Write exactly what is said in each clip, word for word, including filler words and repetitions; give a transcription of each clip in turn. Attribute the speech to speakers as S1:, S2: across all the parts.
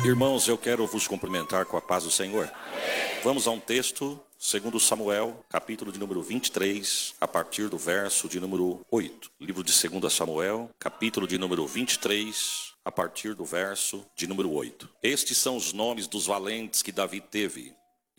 S1: Irmãos, eu quero vos cumprimentar com a paz do Senhor. Vamos a um texto, segundo Samuel, capítulo de número vinte e três, a partir do verso de número oito. Livro de segundo Samuel, capítulo de número vinte e três, a partir do verso de número oito. Estes são os nomes dos valentes que Davi teve.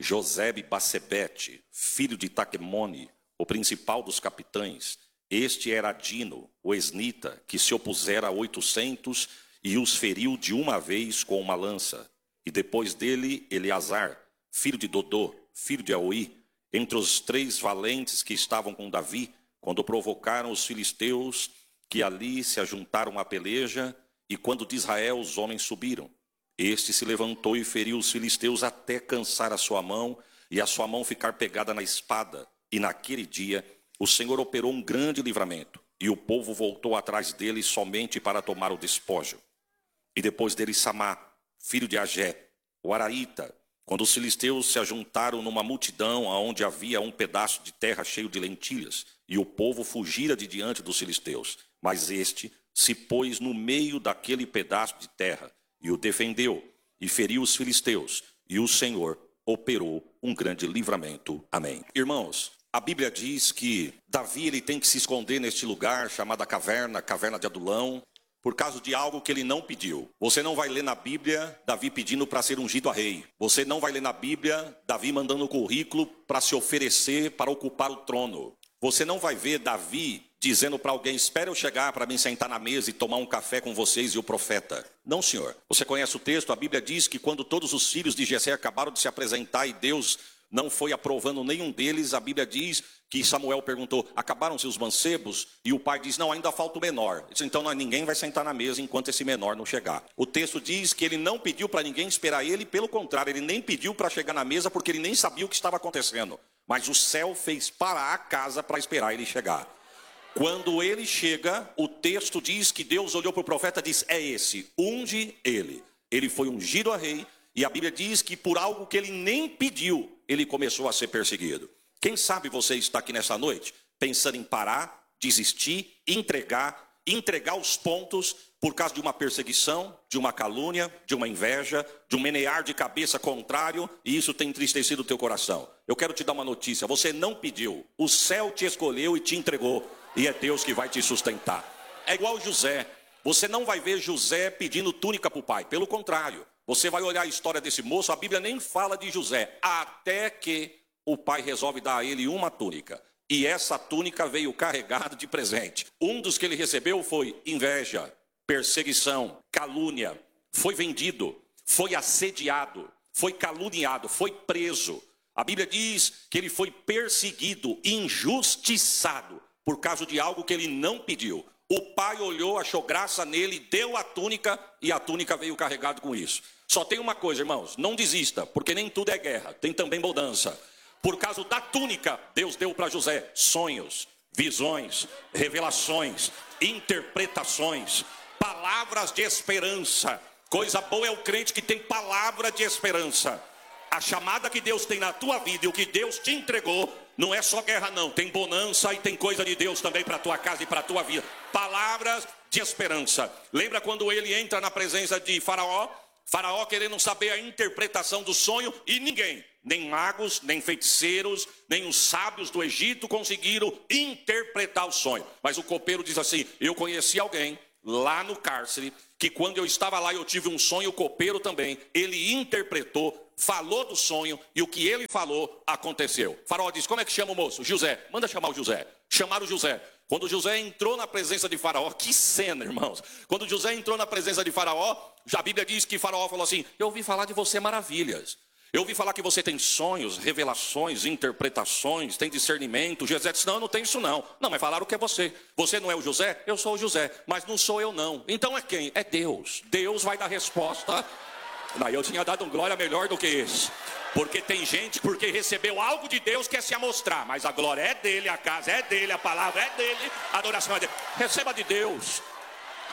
S1: Josebe-Basebete, filho de Taquemone, o principal dos capitães. Este era Adino, o esnita, que se opusera a oitocentos e os feriu de uma vez com uma lança. E depois dele, Eleazar, filho de Dodô, filho de Aoi, entre os três valentes que estavam com Davi, quando provocaram os filisteus, que ali se ajuntaram à peleja, e quando de Israel os homens subiram. Este se levantou e feriu os filisteus até cansar a sua mão, e a sua mão ficar pegada na espada. E naquele dia, o Senhor operou um grande livramento, e o povo voltou atrás dele somente para tomar o despojo. E depois dele Samá, filho de Agé, o Araíta, quando os filisteus se ajuntaram numa multidão onde havia um pedaço de terra cheio de lentilhas, e o povo fugira de diante dos filisteus. Mas este se pôs no meio daquele pedaço de terra, e o defendeu, e feriu os filisteus, e o Senhor operou um grande livramento. Amém. Irmãos, a Bíblia diz que Davi ele tem que se esconder neste lugar chamada caverna, caverna de Adulão, por causa de algo que ele não pediu. Você não vai ler na Bíblia Davi pedindo para ser ungido a rei. Você não vai ler na Bíblia Davi mandando o currículo para se oferecer para ocupar o trono. Você não vai ver Davi dizendo para alguém: espere eu chegar para me sentar na mesa e tomar um café com vocês e o profeta. Não, senhor. Você conhece o texto? A Bíblia diz que quando todos os filhos de Jessé acabaram de se apresentar e Deus não foi aprovando nenhum deles, a Bíblia diz que Samuel perguntou: acabaram-se os mancebos? E o pai diz: não, ainda falta o menor. Ele disse: então não, ninguém vai sentar na mesa enquanto esse menor não chegar. O texto diz que ele não pediu para ninguém esperar ele, pelo contrário, ele nem pediu para chegar na mesa porque ele nem sabia o que estava acontecendo. Mas o céu fez parar a casa para esperar ele chegar. Quando ele chega, o texto diz que Deus olhou para o profeta e disse: é esse, unge ele. Ele foi ungido a rei, e a Bíblia diz que por algo que ele nem pediu, ele começou a ser perseguido. Quem sabe você está aqui nessa noite pensando em parar, desistir, entregar, entregar os pontos por causa de uma perseguição, de uma calúnia, de uma inveja, de um menear de cabeça contrário, e isso tem entristecido o teu coração. Eu quero te dar uma notícia: você não pediu, o céu te escolheu e te entregou, e é Deus que vai te sustentar. É igual José. Você não vai ver José pedindo túnica para o pai, pelo contrário. Você vai olhar a história desse moço, a Bíblia nem fala de José, até que o pai resolve dar a ele uma túnica. E essa túnica veio carregada de presente. Um dos que ele recebeu foi inveja, perseguição, calúnia. Foi vendido, foi assediado, foi caluniado, foi preso. A Bíblia diz que ele foi perseguido, injustiçado, por causa de algo que ele não pediu. O pai olhou, achou graça nele, deu a túnica, e a túnica veio carregada com isso. Só tem uma coisa, irmãos: não desista, porque nem tudo é guerra, tem também bonança. Por causa da túnica, Deus deu para José sonhos, visões, revelações, interpretações, palavras de esperança. Coisa boa é o crente que tem palavra de esperança. A chamada que Deus tem na tua vida e o que Deus te entregou não é só guerra não, tem bonança e tem coisa de Deus também para a tua casa e para a tua vida. Palavras de esperança. Lembra quando ele entra na presença de Faraó? Faraó querendo saber a interpretação do sonho, e ninguém, nem magos, nem feiticeiros, nem os sábios do Egito conseguiram interpretar o sonho. Mas o copeiro diz assim: eu conheci alguém lá no cárcere, que quando eu estava lá eu tive um sonho, o copeiro também, ele interpretou, falou do sonho, e o que ele falou aconteceu. Faraó diz: como é que chama o moço? José. Manda chamar o José. Chamaram o José. Quando José entrou na presença de Faraó, que cena, irmãos. Quando José entrou na presença de Faraó, já a Bíblia diz que Faraó falou assim: eu ouvi falar de você maravilhas. Eu ouvi falar que você tem sonhos, revelações, interpretações, tem discernimento. José disse: não, eu não tenho isso não. Não, mas falaram que é você. Você não é o José? Eu sou o José, mas não sou eu não. Então é quem? É Deus. Deus vai dar resposta. Não, eu tinha dado um glória melhor do que esse. Porque tem gente, porque recebeu algo de Deus, quer se amostrar. Mas a glória é dele, a casa é dele, a palavra é dele, a adoração é dele. Receba de Deus.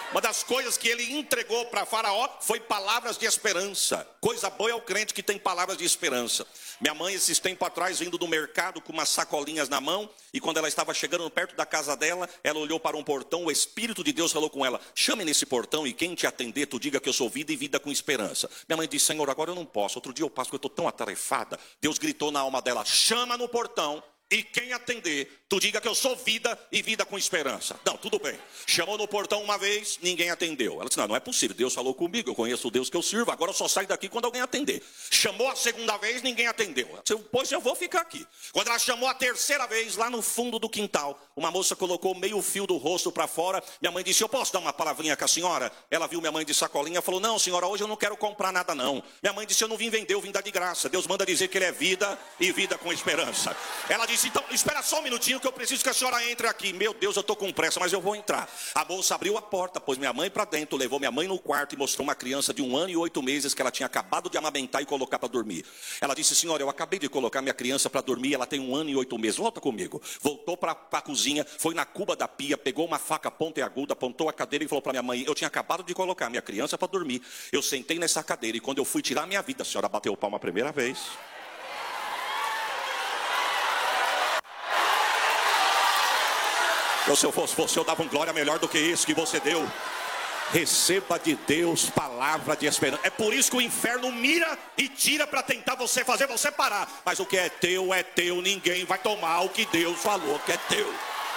S1: Uma das coisas que ele entregou para Faraó foi palavras de esperança. Coisa boa é o crente que tem palavras de esperança. Minha mãe, esses tempos atrás, vindo do mercado com umas sacolinhas na mão, e quando ela estava chegando perto da casa dela, ela olhou para um portão, o Espírito de Deus falou com ela: chame nesse portão e quem te atender, tu diga que eu sou vida e vida com esperança. Minha mãe disse: Senhor, agora eu não posso. Outro dia eu passo, porque eu estou tão atarefada. Deus gritou na alma dela: chama no portão. E quem atender, tu diga que eu sou vida e vida com esperança. Não, tudo bem. Chamou no portão uma vez, ninguém atendeu. Ela disse: não, não é possível, Deus falou comigo, eu conheço o Deus que eu sirvo, agora eu só saio daqui quando alguém atender. Chamou a segunda vez, ninguém atendeu. Ela disse: pois eu vou ficar aqui. Quando ela chamou a terceira vez, lá no fundo do quintal, uma moça colocou meio fio do rosto para fora. Minha mãe disse: eu posso dar uma palavrinha com a senhora? Ela viu minha mãe de sacolinha, falou: não, senhora, hoje eu não quero comprar nada não. Minha mãe disse: eu não vim vender, eu vim dar de graça. Deus manda dizer que ele é vida e vida com esperança. Ela disse: então, espera só um minutinho que eu preciso que a senhora entre aqui. Meu Deus, eu estou com pressa, mas eu vou entrar. A moça abriu a porta, pôs minha mãe para dentro, levou minha mãe no quarto e mostrou uma criança de um ano e oito meses que ela tinha acabado de amamentar e colocar para dormir. Ela disse: senhora, eu acabei de colocar minha criança para dormir, ela tem um ano e oito meses. Volta comigo. Voltou para a cozinha, foi na cuba da pia, pegou uma faca pontiaguda, apontou a cadeira e falou para minha mãe: eu tinha acabado de colocar minha criança para dormir. Eu sentei nessa cadeira e quando eu fui tirar minha vida, a senhora bateu palma a primeira vez. Eu, se eu fosse você, eu dava um glória melhor do que isso que você deu. Receba de Deus palavra de esperança. É por isso que o inferno mira e tira para tentar você fazer você parar. Mas o que é teu é teu, ninguém vai tomar o que Deus falou que é teu.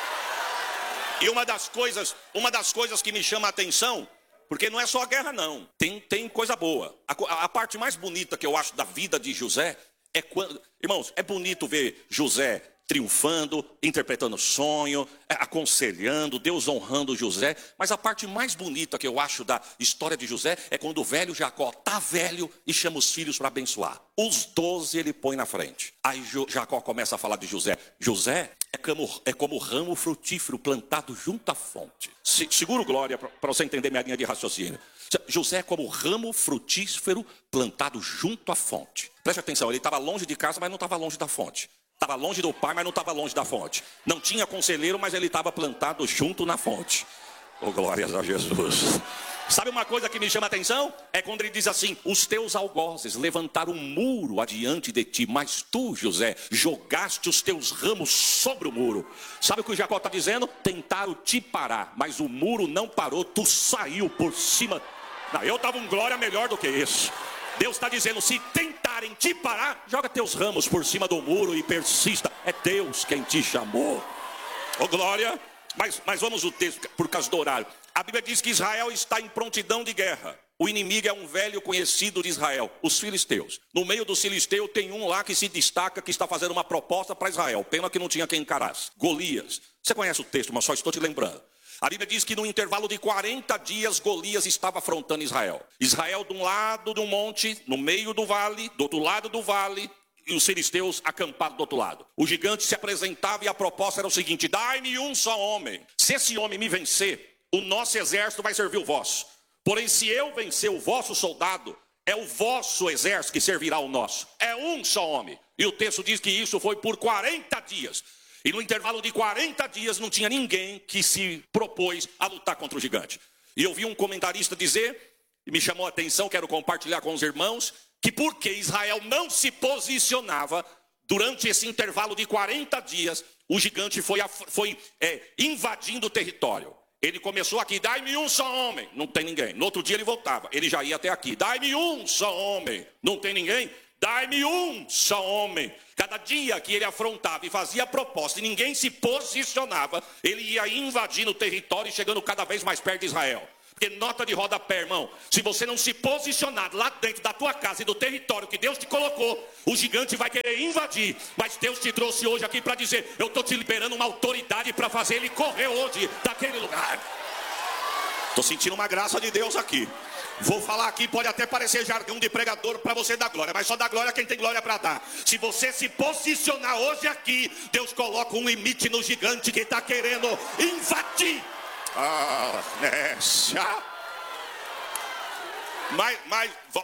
S1: E uma das coisas, uma das coisas que me chama a atenção, porque não é só a guerra não, tem, tem coisa boa. A, a parte mais bonita que eu acho da vida de José é quando, irmãos, é bonito ver José triunfando, interpretando sonho, aconselhando, Deus honrando José. Mas a parte mais bonita que eu acho da história de José é quando o velho Jacó está velho e chama os filhos para abençoar. Os doze ele põe na frente. Aí Jacó começa a falar de José. José é como, é como ramo frutífero plantado junto à fonte. Se, seguro glória para você entender minha linha de raciocínio. José é como ramo frutífero plantado junto à fonte. Preste atenção, ele estava longe de casa, mas não estava longe da fonte. Estava longe do pai, mas não estava longe da fonte. Não tinha conselheiro, mas ele estava plantado junto na fonte. Oh, glórias a Jesus. Sabe uma coisa que me chama a atenção? É quando ele diz assim: os teus algozes levantaram um muro adiante de ti, mas tu, José, jogaste os teus ramos sobre o muro. Sabe o que o Jacó está dizendo? Tentaram te parar, mas o muro não parou, tu saiu por cima. Não, eu estava um glória melhor do que isso. Deus está dizendo: se tentarem te parar, joga teus ramos por cima do muro e persista. É Deus quem te chamou. Oh, glória. Mas, mas vamos ao texto, por causa do horário. A Bíblia diz que Israel está em prontidão de guerra. O inimigo é um velho conhecido de Israel, os filisteus. No meio dos filisteus tem um lá que se destaca, que está fazendo uma proposta para Israel. Pena que não tinha quem encarasse. Golias. Você conhece o texto, mas só estou te lembrando. A Bíblia diz que no intervalo de quarenta dias, Golias estava afrontando Israel. Israel de um lado do monte, no meio do vale, do outro lado do vale, e os filisteus acampados do outro lado. O gigante se apresentava e a proposta era o seguinte: dai-me um só homem. Se esse homem me vencer, o nosso exército vai servir o vosso. Porém, se eu vencer o vosso soldado, é o vosso exército que servirá o nosso. É um só homem. E o texto diz que isso foi por quarenta dias. E no intervalo de quarenta dias não tinha ninguém que se propôs a lutar contra o gigante. E eu vi um comentarista dizer, e me chamou a atenção, quero compartilhar com os irmãos, que porque Israel não se posicionava durante esse intervalo de quarenta dias, o gigante foi, foi é, invadindo o território. Ele começou aqui: dai-me um só homem, não tem ninguém. No outro dia ele voltava, ele já ia até aqui: dai-me um só homem, não tem ninguém. Dai-me um só homem. Cada dia que ele afrontava e fazia proposta e ninguém se posicionava, ele ia invadindo o território e chegando cada vez mais perto de Israel. Porque nota de rodapé, irmão, se você não se posicionar lá dentro da tua casa e do território que Deus te colocou, o gigante vai querer invadir. Mas Deus te trouxe hoje aqui para dizer: eu estou te liberando uma autoridade para fazer ele correr hoje daquele lugar. Estou sentindo uma graça de Deus aqui. Vou falar aqui, pode até parecer jargão de pregador para você dar glória, mas só dá glória quem tem glória para dar. Se você se posicionar hoje aqui, Deus coloca um limite no gigante que está querendo invadir. Ah, nessa. Mas, mas